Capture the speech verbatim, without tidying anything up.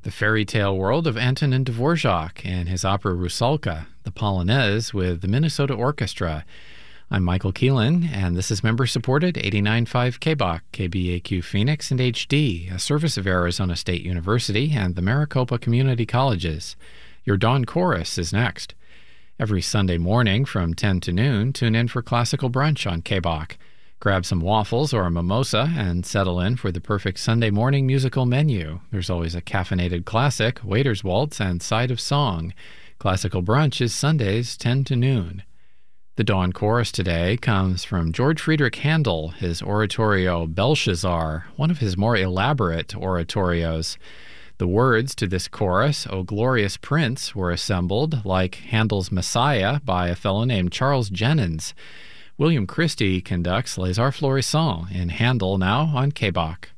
the fairy tale world of Antonin Dvorak and his opera Rusalka, the Polonaise with the Minnesota Orchestra. I'm Michael Keelan, and this is member-supported eighty-nine point five K B O C, K B A Q Phoenix, and H D, a service of Arizona State University and the Maricopa Community Colleges. Your Dawn Chorus is next. Every Sunday morning from ten to noon, tune in for Classical Brunch on K B O C. Grab some waffles or a mimosa and settle in for the perfect Sunday morning musical menu. There's always a caffeinated classic, waiter's waltz, and side of song. Classical Brunch is Sundays, ten to noon. The Dawn Chorus today comes from George Friedrich Handel, his oratorio Belshazzar, one of his more elaborate oratorios. The words to this chorus, O Glorious Prince, were assembled, like Handel's Messiah, by a fellow named Charles Jennens. William Christie conducts Les Arts Florissants in Handel now on K B O C.